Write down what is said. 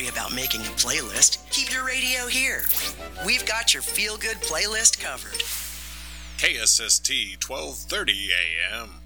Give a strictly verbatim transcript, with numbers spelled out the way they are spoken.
worry about making a playlist. Keep your radio here. We've got your feel-good playlist covered. K S S T twelve thirty A M.